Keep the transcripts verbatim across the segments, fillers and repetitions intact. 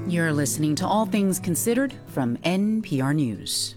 You're listening to All Things Considered from N P R News.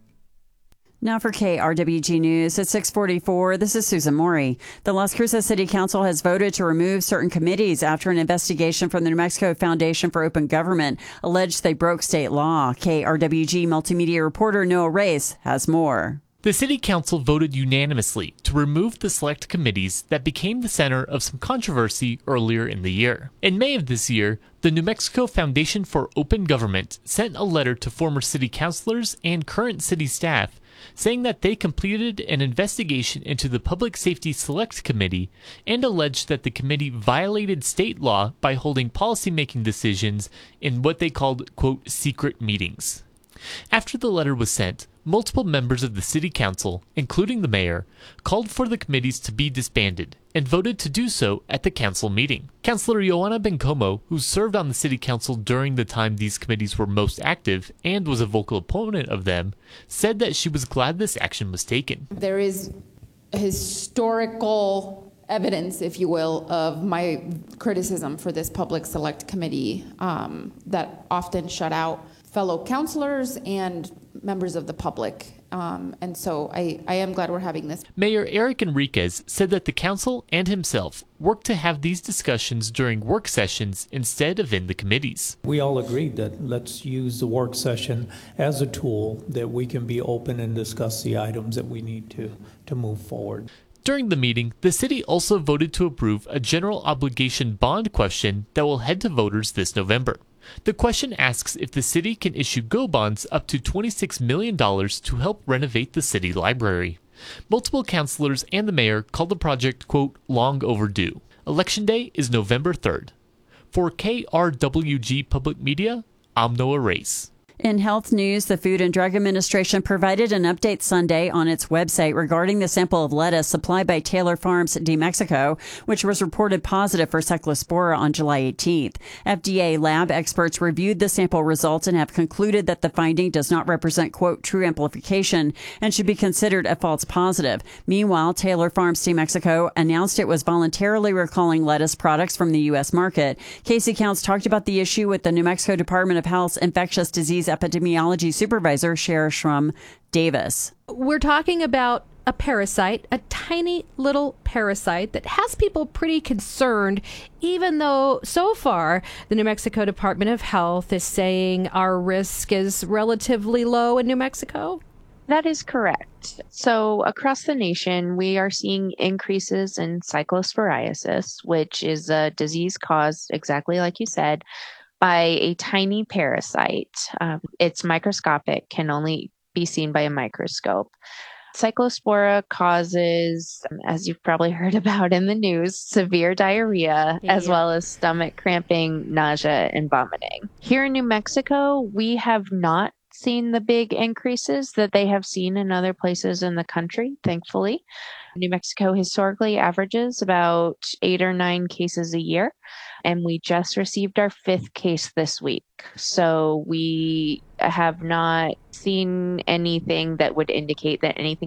Now for K R W G News at six forty-four, this is Susan Maury. The Las Cruces City Council has voted to remove certain committees after an investigation from the New Mexico Foundation for Open Government alleged they broke state law. K R W G multimedia reporter Noah Reyes has more. The City Council voted unanimously to remove the select committees that became the center of some controversy earlier in the year. In May of this year, the New Mexico Foundation for Open Government sent a letter to former city councilors and current city staff saying that they completed an investigation into the Public Safety Select Committee and alleged that the committee violated state law by holding policymaking decisions in what they called, quote, secret meetings. After the letter was sent, multiple members of the city council, including the mayor, called for the committees to be disbanded and voted to do so at the council meeting. Councilor Joanna Bencomo, who served on the city council during the time these committees were most active and was a vocal opponent of them, said that she was glad this action was taken. There is historical evidence, if you will, of my criticism for this Public Select Committee um, that often shut out fellow councilors and members of the public. Um, and so I, I am glad we're having this. Mayor Eric Enriquez said that the council and himself worked to have these discussions during work sessions instead of in the committees. We all agreed that let's use the work session as a tool that we can be open and discuss the items that we need to, to move forward. During the meeting, the city also voted to approve a general obligation bond question that will head to voters this November. The question asks if the city can issue GO bonds up to twenty-six million dollars to help renovate the city library. Multiple councilors and the mayor called the project, quote, long overdue. Election day is November third. For K R W G Public Media, I'm Noah Reyes. In health news, the Food and Drug Administration provided an update Sunday on its website regarding the sample of lettuce supplied by Taylor Farms de Mexico, which was reported positive for Cyclospora on July eighteenth. F D A lab experts reviewed the sample results and have concluded that the finding does not represent, quote, true amplification and should be considered a false positive. Meanwhile, Taylor Farms de Mexico announced it was voluntarily recalling lettuce products from the U S market. Casey Counts talked about the issue with the New Mexico Department of Health's infectious disease epidemiology supervisor, Shara Shrum Davis. We're talking about a parasite, a tiny little parasite that has people pretty concerned, even though so far the New Mexico Department of Health is saying our risk is relatively low in New Mexico. That is correct. So across the nation, we are seeing increases in cyclosporiasis, which is a disease caused, exactly like you said, by a tiny parasite. Um, it's microscopic, can only be seen by a microscope. Cyclospora causes, as you've probably heard about in the news, severe diarrhea, yeah. as well as stomach cramping, nausea, and vomiting. Here in New Mexico, we have not seen the big increases that they have seen in other places in the country, thankfully. New Mexico historically averages about eight or nine cases a year, and we just received our fifth case this week. So we have not seen anything that would indicate that anything